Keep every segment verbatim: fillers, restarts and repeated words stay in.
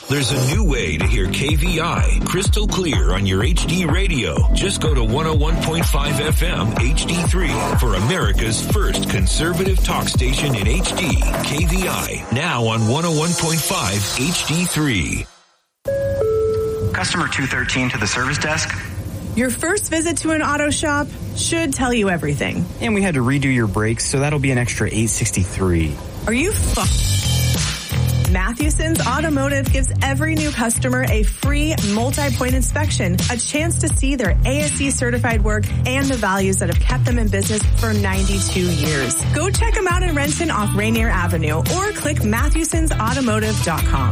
There's a new way to hear K V I crystal clear on your H D radio. Just go to one oh one point five F M H D three for America's first conservative talk station in H D. K V I, now on one oh one point five H D three. Customer two thirteen to the service desk. Your first visit to an auto shop should tell you everything. And we had to redo your brakes, so that'll be an extra eight sixty-three. Are you fu- Mathewson's Automotive gives every new customer a free multi-point inspection, a chance to see their A S E certified work and the values that have kept them in business for ninety-two years. Go check them out in Renton off Rainier Avenue or click Mathewsons Automotive dot com.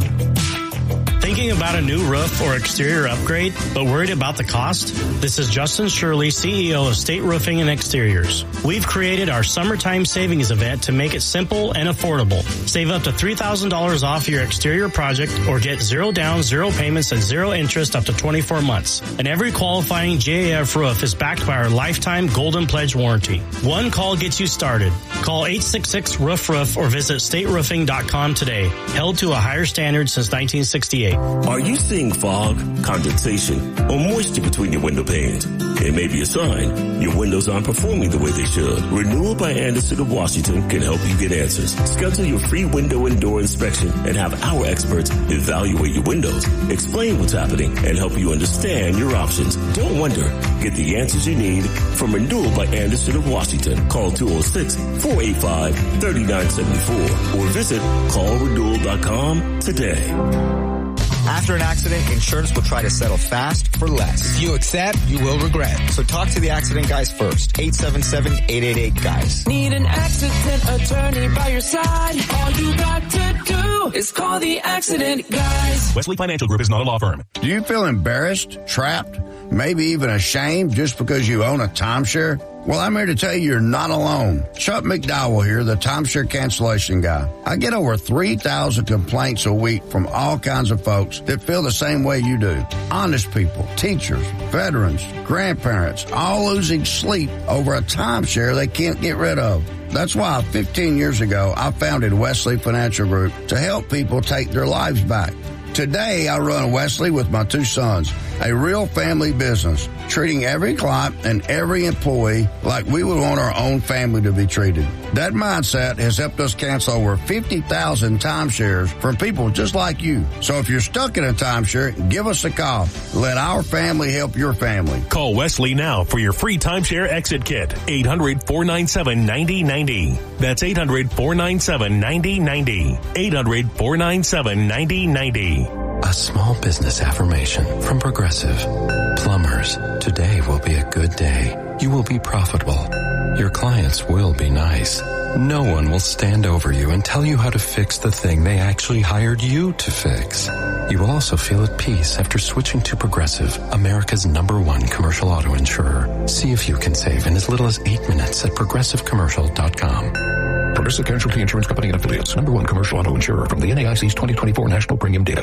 Thinking about a new roof or exterior upgrade, but worried about the cost? This is Justin Shirley, C E O of State Roofing and Exteriors. We've created our summertime savings event to make it simple and affordable. Save up to three thousand dollars off your exterior project or get zero down, zero payments, and zero interest up to twenty-four months. And every qualifying J A F roof is backed by our lifetime Golden Pledge warranty. One call gets you started. Call eight six six, roof roof or visit state roofing dot com today. Held to a higher standard since nineteen sixty-eight. Are you seeing fog, condensation, or moisture between your window panes? It may be a sign your windows aren't performing the way they should. Renewal by Anderson of Washington can help you get answers. Schedule your free window and door inspection and have our experts evaluate your windows, explain what's happening, and help you understand your options. Don't wonder. Get the answers you need from Renewal by Anderson of Washington. Call two oh six, four eight five, three nine seven four or visit call renewal dot com today. After an accident, insurance will try to settle fast for less. If you accept, you will regret. So talk to the accident guys first. eight seven seven, eight eight eight, guys. Need an accident attorney by your side? All you got to do is call the accident guys. Wesley Financial Group is not a law firm. Do you feel embarrassed, trapped, maybe even ashamed just because you own a timeshare? Well, I'm here to tell you you're not alone. Chuck McDowell here, the timeshare cancellation guy. I get over three thousand complaints a week from all kinds of folks that feel the same way you do. Honest people, teachers, veterans, grandparents, all losing sleep over a timeshare they can't get rid of. That's why fifteen years ago, I founded Wesley Financial Group to help people take their lives back. Today, I run Wesley with my two sons, a real family business, treating every client and every employee like we would want our own family to be treated. That mindset has helped us cancel over fifty thousand timeshares from people just like you. So if you're stuck in a timeshare, give us a call. Let our family help your family. Call Wesley now for your free timeshare exit kit. eight hundred, four nine seven, nine oh nine oh. That's eight hundred, four nine seven, nine oh nine oh. eight hundred, four nine seven, nine oh nine oh. A small business affirmation from Progressive. Plumbers, today will be a good day. You will be profitable. Your clients will be nice. No one will stand over you and tell you how to fix the thing they actually hired you to fix. You will also feel at peace after switching to Progressive, America's number one commercial auto insurer. See if you can save in as little as eight minutes at progressive commercial dot com. Progressive Casualty Insurance Company and Affiliates. Number one commercial auto insurer from the N A I C's twenty twenty-four National Premium Data.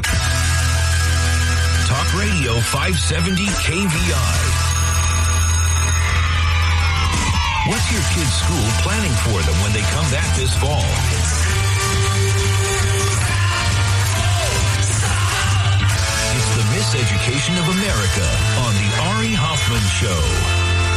Talk Radio five seventy K V I. What's your kid's school planning for them when they come back this fall? It's the Miseducation of America on the Ari Hoffman Show.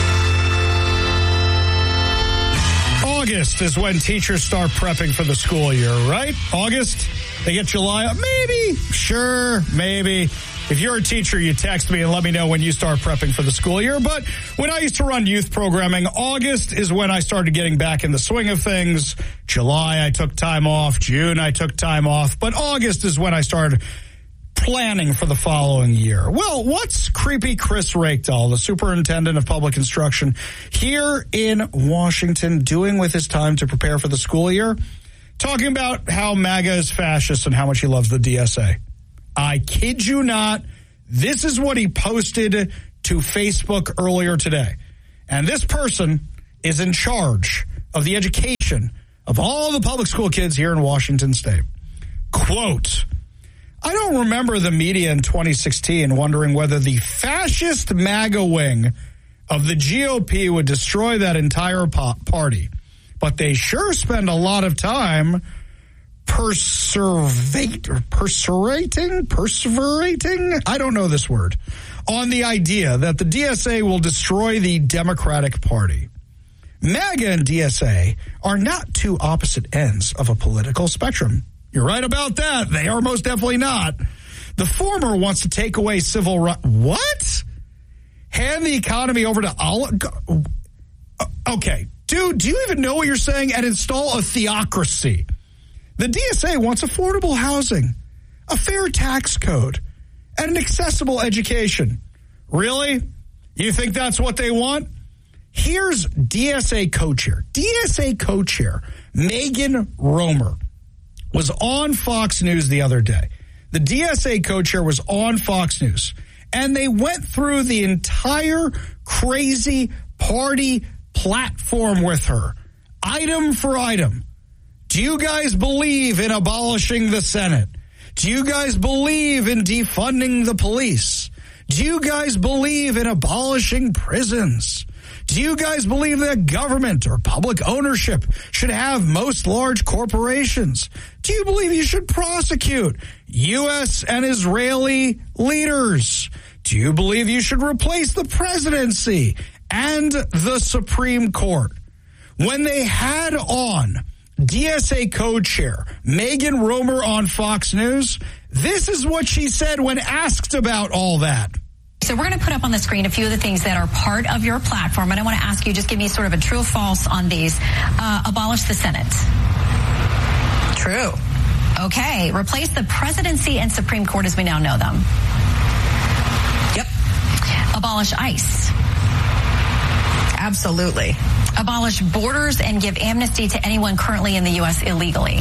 August is when teachers start prepping for the school year, right? August? They get July? Maybe. Sure, maybe. If you're a teacher, you text me and let me know when you start prepping for the school year. But when I used to run youth programming, August is when I started getting back in the swing of things. July, I took time off. June, I took time off. But August is when I started planning for the following year. Well, what's creepy Chris Rakedall, the superintendent of public instruction here in Washington, doing with his time to prepare for the school year? Talking about how MAGA is fascist and how much he loves the D S A. I kid you not, this is what he posted to Facebook earlier today. And this person is in charge of the education of all the public school kids here in Washington State. Quote, I don't remember the media in twenty sixteen wondering whether the fascist MAGA wing of the G O P would destroy that entire po- party. But they sure spend a lot of time perseverate, or perseverating, perseverating, I don't know this word, on the idea that the D S A will destroy the Democratic Party. MAGA and D S A are not two opposite ends of a political spectrum. You're right about that. They are most definitely not. The former wants to take away civil rights. What? Hand the economy over to Allah? Okay. Dude, do you even know what you're saying? And install a theocracy. The D S A wants affordable housing, a fair tax code, and an accessible education. Really? You think that's what they want? Here's D S A co-chair. D S A co-chair Megan Romer was on Fox News the other day. The D S A co-chair was on Fox News, and they went through the entire crazy party platform with her, item for item. Do you guys believe in abolishing the Senate? Do you guys believe in defunding the police? Do you guys believe in abolishing prisons? Do you guys believe that government or public ownership should have most large corporations? Do you believe you should prosecute U S and Israeli leaders? Do you believe you should replace the presidency and the Supreme Court? When they had on D S A co-chair Megan Romer on Fox News, this is what she said when asked about all that. So we're going to put up on the screen a few of the things that are part of your platform, and I want to ask you, just give me sort of a true or false on these. Uh, abolish the Senate. True. Okay. Replace the presidency and Supreme Court as we now know them. Yep. Abolish ICE. Absolutely. Abolish borders and give amnesty to anyone currently in the U S illegally.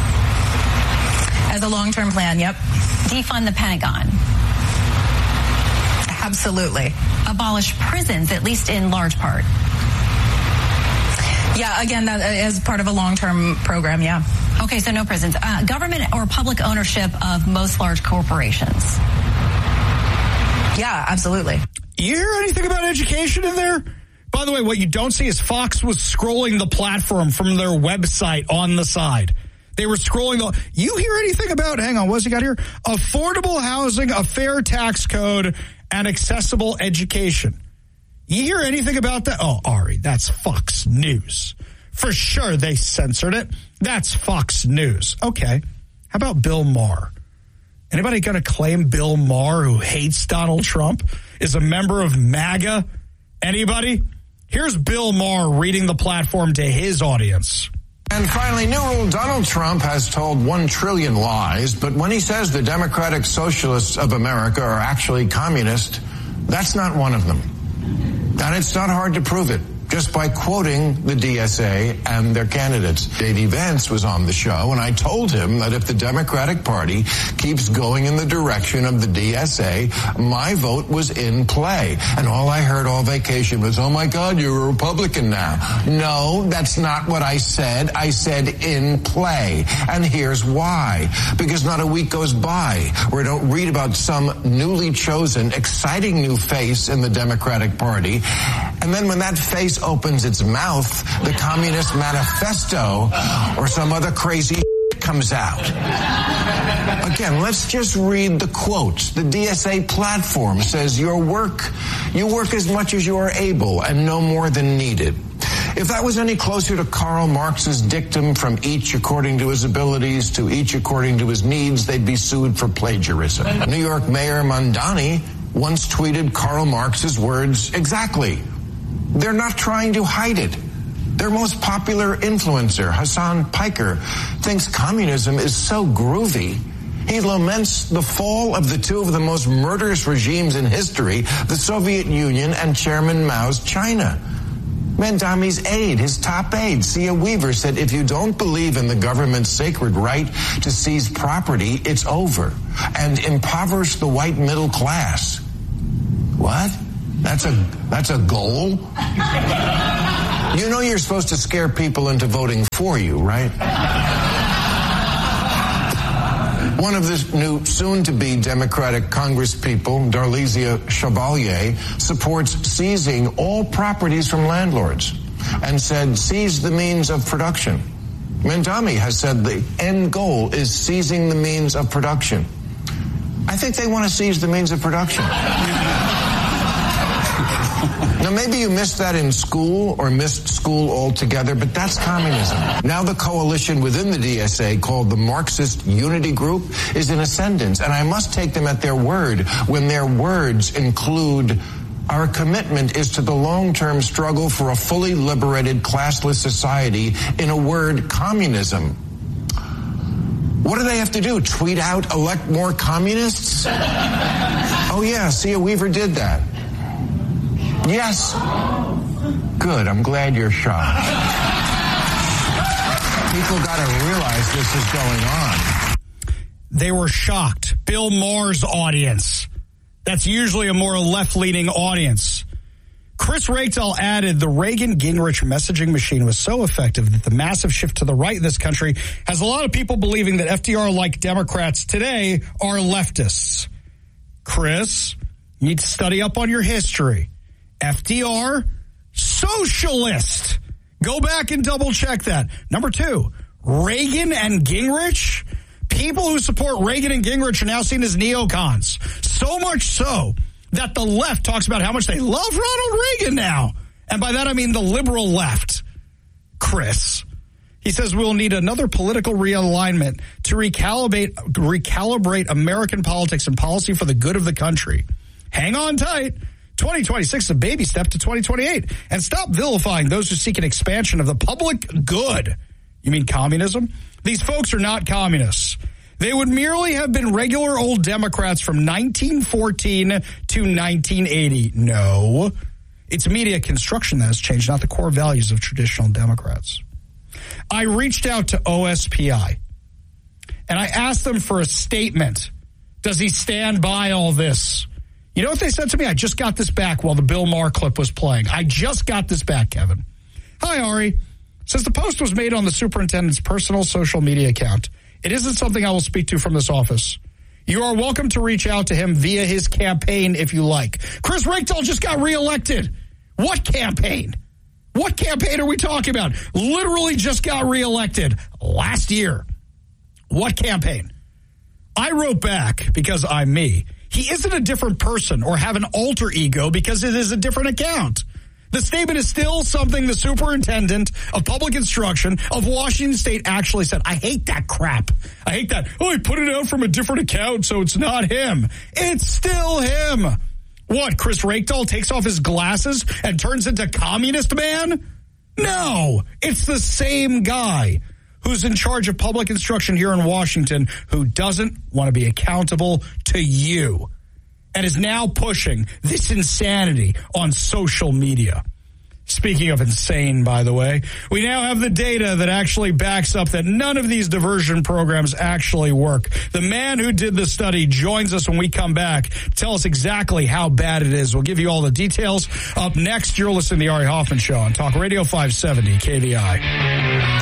As a long-term plan, yep. Defund the Pentagon. Absolutely. Abolish prisons, at least in large part. Yeah, again, that as part of a long-term program, yeah. Okay, so no prisons. Uh, government or public ownership of most large corporations. Yeah, absolutely. You hear anything about education in there? By the way, what you don't see is Fox was scrolling the platform from their website on the side. They were scrolling the... You hear anything about... Hang on, what's he got here? Affordable housing, a fair tax code, and accessible education. You hear anything about that? Oh, Ari, that's Fox News. For sure they censored it. That's Fox News. Okay. How about Bill Maher? Anybody going to claim Bill Maher, who hates Donald Trump, is a member of MAGA? Anybody? Here's Bill Maher reading the platform to his audience. And finally, new rule, Donald Trump has told one trillion lies, but when he says the Democratic Socialists of America are actually communist, that's not one of them. And it's not hard to prove it, just by quoting the D S A and their candidates. J D Vance was on the show, and I told him that if the Democratic Party keeps going in the direction of the D S A, my vote was in play. And all I heard all vacation was, oh my God, you're a Republican now. No, that's not what I said. I said in play. And here's why. Because not a week goes by where I don't read about some newly chosen, exciting new face in the Democratic Party. And then when that face opens its mouth, the Communist Manifesto or some other crazy comes out. Again, let's just read the quotes. The D S A platform says your work, you work as much as you are able and no more than needed. If that was any closer to Karl Marx's dictum, from each according to his abilities to each according to his needs, they'd be sued for plagiarism. New York Mayor Mondani once tweeted Karl Marx's words exactly. They're not trying to hide it. Their most popular influencer, Hassan Piker, thinks communism is so groovy. He laments the fall of the two of the most murderous regimes in history, the Soviet Union and Chairman Mao's China. Mondani's aide, his top aide, Sia Weaver, said, if you don't believe in the government's sacred right to seize property, it's over, and impoverish the white middle class. What? That's a that's a goal? You know you're supposed to scare people into voting for you, right? One of the new soon-to-be Democratic Congresspeople, Darlisia Chevalier, supports seizing all properties from landlords and said, seize the means of production. Mamdani has said the end goal is seizing the means of production. I think they want to seize the means of production. Now, maybe you missed that in school or missed school altogether, but that's communism. Now the coalition within the D S A, called the Marxist Unity Group, is in ascendance, and I must take them at their word when their words include, our commitment is to the long-term struggle for a fully liberated, classless society, in a word, communism. What do they have to do? Tweet out, elect more communists? Oh yeah, Sia Weaver did that. Yes. Good. I'm glad you're shocked. People got to realize this is going on. They were shocked. Bill Maher's audience. That's usually a more left-leaning audience. Chris Reykdal added the Reagan-Gingrich messaging machine was so effective that the massive shift to the right in this country has a lot of people believing that F D R-like Democrats today are leftists. Chris, you need to study up on your history. F D R, socialist. Go back and double check that. Number two, Reagan and Gingrich. People who support Reagan and Gingrich are now seen as neocons. So much so that the left talks about how much they love Ronald Reagan now. And by that I mean the liberal left. Chris. He says we'll need another political realignment to recalibrate, recalibrate American politics and policy for the good of the country. Hang on tight. twenty twenty-six is a baby step to twenty twenty-eight. And stop vilifying those who seek an expansion of the public good. You mean communism? These folks are not communists. They would merely have been regular old Democrats from nineteen fourteen to nineteen eighty. No. It's media construction that has changed, not the core values of traditional Democrats. I reached out to O S P I, and I asked them for a statement. Does he stand by all this? You know what they said to me? I just got this back while the Bill Maher clip was playing. I just got this back, Kevin. Hi, Ari. Says the post was made on the superintendent's personal social media account. It isn't something I will speak to from this office. You are welcome to reach out to him via his campaign if you like. Chris Reykdal just got reelected. What campaign? What campaign are we talking about? Literally just got reelected last year. What campaign? I wrote back because I'm me. He isn't a different person or have an alter ego because it is a different account. The statement is still something the superintendent of public instruction of Washington State actually said. I hate that crap. I hate that. Oh, he put it out from a different account, so it's not him. It's still him. What, Chris Reykdal takes off his glasses and turns into communist man? No, it's the same guy who's in charge of public instruction here in Washington who doesn't want to be accountable to you and is now pushing this insanity on social media. Speaking of insane, by the way, we now have the data that actually backs up that none of these diversion programs actually work. The man who did the study joins us when we come back to tell us exactly how bad it is. We'll give you all the details. Up next, you're listening to the Ari Hoffman Show on Talk Radio five seventy K V I.